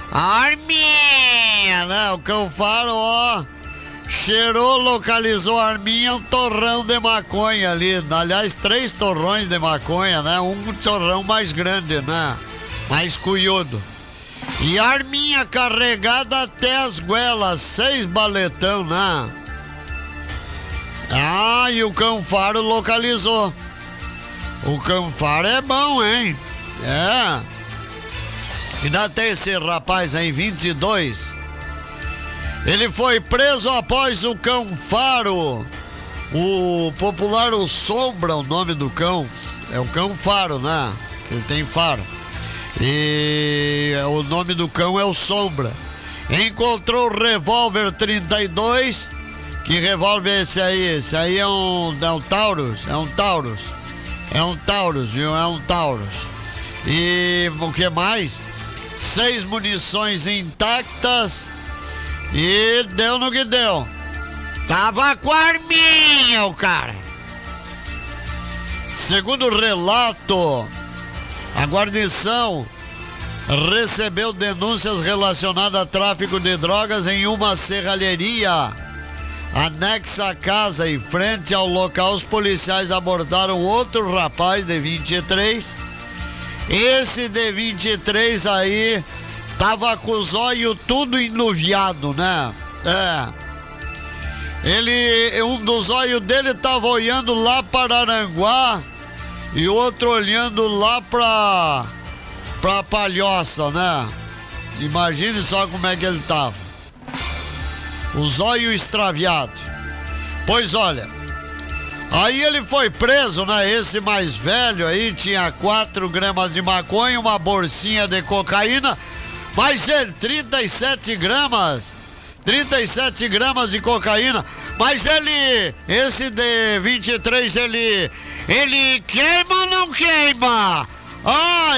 Arminha, né? O cão faro, ó, cheirou, localizou a arminha, um torrão de maconha ali. Aliás, 3 torrões de maconha, né? Um torrão mais grande, né? Mais cunhudo. E a arminha carregada até as goelas, 6 baletão, né? Ah, e o cão faro localizou. O cão faro é bom, hein? É. E dá até esse rapaz aí, 22. Ele foi preso após o cão faro. O popular, o Sombra, o nome do cão. É o cão faro, né? Ele tem faro. E o nome do cão é o Sombra. Encontrou o revólver 32. Que revólver é esse aí? Esse aí é um Taurus. É um Taurus. É um Taurus, viu? É um Taurus. E o que mais? 6 munições intactas. E deu no que deu. Tava com a arminha, o cara. Segundo o relato, a guarnição recebeu denúncias relacionadas a tráfico de drogas em uma serralheria anexa à casa. Em frente ao local, os policiais abordaram outro rapaz de 23. Esse de 23 aí tava com os olhos tudo enuviado, né? Um dos olhos dele tava olhando lá para Aranguá e o outro olhando lá pra Palhoça, né? Imagine só como é que ele tava. Os olhos extraviados. Pois olha, aí ele foi preso, né? Esse mais velho aí tinha 4 gramas de maconha, uma bolsinha de cocaína, mas ele, 37 gramas de cocaína, mas ele, esse de 23, ele queima ou não queima? Ah,